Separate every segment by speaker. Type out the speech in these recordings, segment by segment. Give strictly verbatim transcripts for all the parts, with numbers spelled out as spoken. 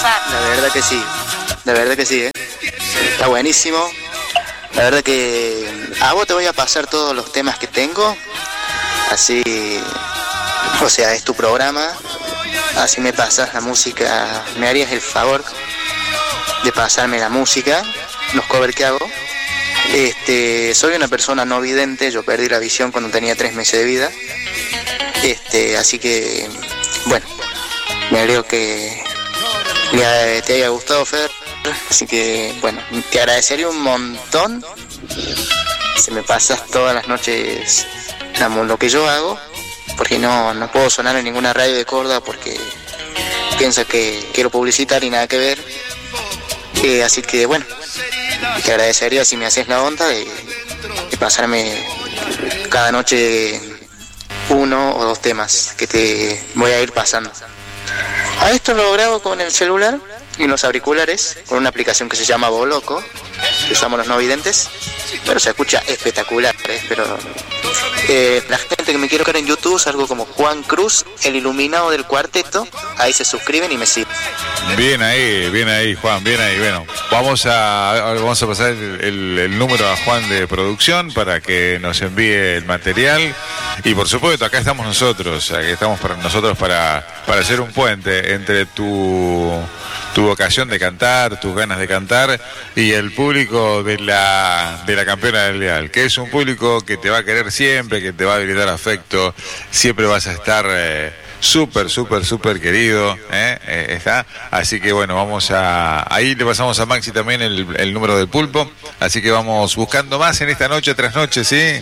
Speaker 1: La verdad que sí, la verdad que sí, ¿eh? Está buenísimo. La verdad que a vos te voy a pasar todos los temas que tengo, así, o sea, es tu programa, así me pasas la música, me harías el favor de pasarme la música, los covers que hago. Este, soy una persona no vidente, yo perdí la visión cuando tenía tres meses de vida, este, así que, bueno, me alegro que le, te haya gustado, Fer. Así que, bueno, te agradecería un montón si me pasas todas las noches lo que yo hago, porque no, no puedo sonar en ninguna radio de Córdoba porque piensa que quiero publicitar y nada que ver. Eh, así que, bueno, te agradecería si me haces la onda de, de pasarme cada noche uno o dos temas que te voy a ir pasando. A esto lo grabo con el celular y los auriculares, con una aplicación que se llama Boloco, que usamos los no videntes, pero se escucha espectacular, ¿eh? Pero eh, la gente que me quiere ver en YouTube, salgo como Juan Cruz, el iluminado del cuarteto, ahí se suscriben y me siguen.
Speaker 2: Bien ahí, bien ahí, Juan, bien ahí. Bueno, vamos a vamos a pasar el, el, el número a Juan de producción para que nos envíe el material. Y por supuesto, acá estamos nosotros, aquí estamos para nosotros para, para hacer un puente entre tu, tu vocación de cantar, tus ganas de cantar y el público de la, de la campeona del Leal, que es un público que te va a querer siempre, que te va a brindar afecto, siempre vas a estar eh, súper, súper, súper querido, ¿eh? Eh, está. Así que bueno, vamos a, ahí le pasamos a Maxi también el, el número del pulpo, así que vamos buscando más en esta noche tras noche, ¿sí?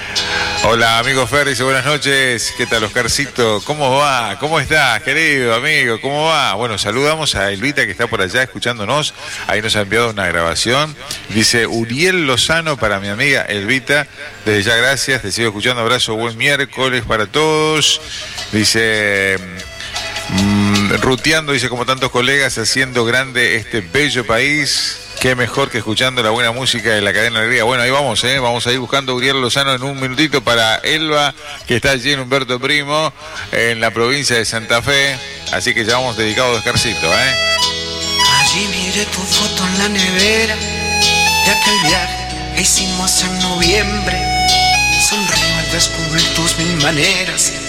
Speaker 2: Hola, amigo Fer, dice buenas noches. ¿Qué tal, Oscarcito? ¿Cómo va? ¿Cómo estás, querido amigo? ¿Cómo va? Bueno, saludamos a Elvita que está por allá escuchándonos. Ahí nos ha enviado una grabación. Dice Uriel Lozano para mi amiga Elvita. Desde ya, gracias. Te sigo escuchando. Abrazo. Buen miércoles para todos. Dice mmm, ruteando, dice como tantos colegas, haciendo grande este bello país. Qué mejor que escuchando la buena música de la cadena Alegría. Bueno, ahí vamos, ¿eh? Vamos a ir buscando a Uriel Lozano en un minutito para Elba, que está allí en Humberto Primo, en la provincia de Santa Fe. Así que ya vamos dedicados a Oscarcito, ¿eh?
Speaker 3: Allí miré tu foto en la nevera de aquel viaje que hicimos en noviembre. Sonrío al descubrir tus mil maneras